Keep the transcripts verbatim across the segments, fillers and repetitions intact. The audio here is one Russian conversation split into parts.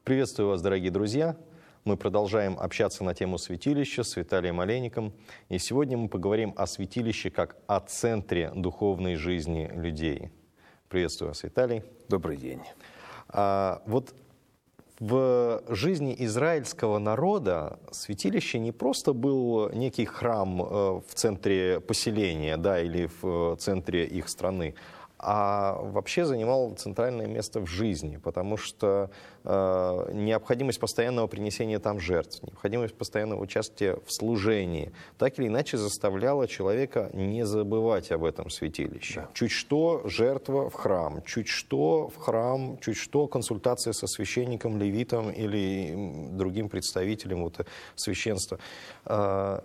Приветствую вас, дорогие друзья! Мы продолжаем общаться на тему святилища с Виталием Олейником. И сегодня мы поговорим о святилище как о центре духовной жизни людей. Приветствую вас, Виталий. Добрый день. А, вот в жизни израильского народа святилище не просто был некий храм в центре поселения, да, или в центре их страны, а вообще занимал центральное место в жизни, потому что э, необходимость постоянного принесения там жертв, необходимость постоянного участия в служении так или иначе заставляла человека не забывать об этом святилище. Да. Чуть что жертва в храм, чуть что в храм, чуть что консультация со священником, левитом или другим представителем вот, священства. Э,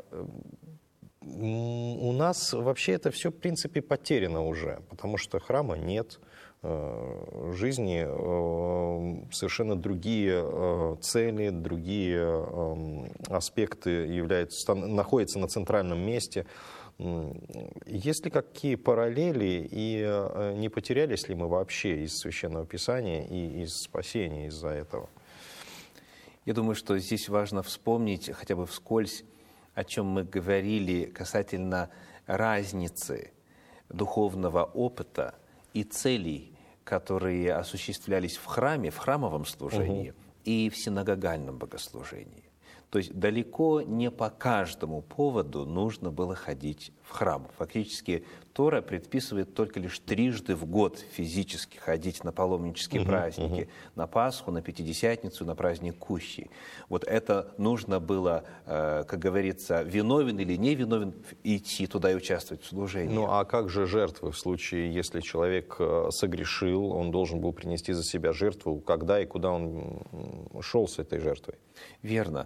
У нас вообще это все, в принципе, потеряно уже, потому что храма нет, в жизни совершенно другие цели, другие аспекты являются, находятся на центральном месте. Есть ли какие параллели и не потерялись ли мы вообще из Священного Писания и из спасения из-за этого? Я думаю, что здесь важно вспомнить хотя бы вскользь, о чем мы говорили касательно разницы духовного опыта и целей, которые осуществлялись в храме, в храмовом служении, угу. и в синагогальном богослужении. То есть далеко не по каждому поводу нужно было ходить в храм. Фактически Тора предписывает только лишь трижды в год физически ходить на паломнические uh-huh, праздники, uh-huh. на Пасху, на Пятидесятницу, на праздник Кущи. Вот это нужно было, э, как говорится, виновен или не виновен, идти туда и участвовать в служении. Ну а как же жертвы в случае, если человек согрешил, он должен был принести за себя жертву, когда и куда он шел с этой жертвой? Верно.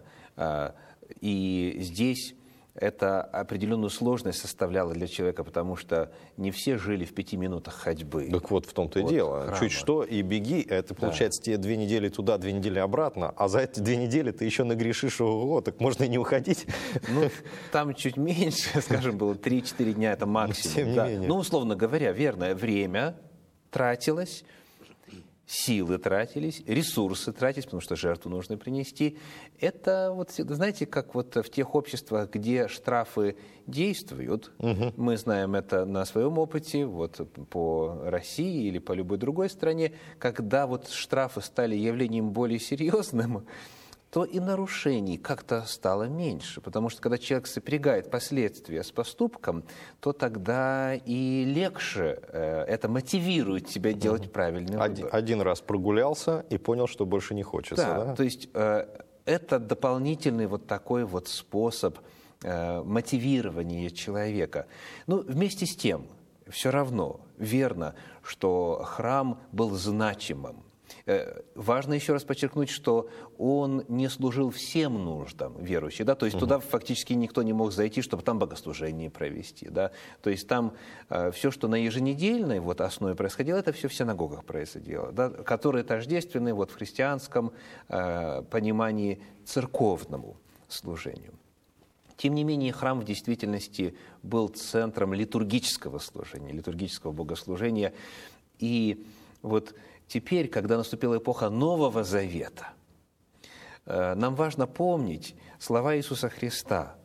И здесь это определенную сложность составляло для человека, потому что не все жили в пяти минутах ходьбы. Так вот в том-то и дело. Храма. Чуть что и беги, это получается да. тебе две недели туда, две недели обратно, а за эти две недели ты еще нагрешишь, ого, так можно и не уходить. Ну, там чуть меньше, скажем, было три-четыре дня, это максимум. Тем не да. менее. Ну, условно говоря, верно, время тратилось, силы тратились, ресурсы тратились, потому что жертву нужно принести. Это, вот, знаете, как вот в тех обществах, где штрафы действуют, угу. мы знаем это на своем опыте, вот по России или по любой другой стране, когда вот штрафы стали явлением более серьезным, то и нарушений как-то стало меньше. Потому что когда человек сопрягает последствия с поступком, то тогда и легче э, это мотивирует тебя делать mm-hmm. правильный выбор. Один, один раз прогулялся и понял, что больше не хочется. Да, да? То есть э, это дополнительный вот такой вот способ э, мотивирования человека. Ну, вместе с тем, все равно верно, что храм был значимым. Важно еще раз подчеркнуть, что он не служил всем нуждам верующих, да, то есть угу. туда фактически никто не мог зайти, чтобы там богослужение провести, да, то есть там э, все, что на еженедельной вот основе происходило, это все в синагогах происходило, да, которые тождественны вот в христианском э, понимании церковному служению. Тем не менее, храм в действительности был центром литургического служения, литургического богослужения, и вот теперь, когда наступила эпоха Нового Завета, нам важно помнить слова Иисуса Христа,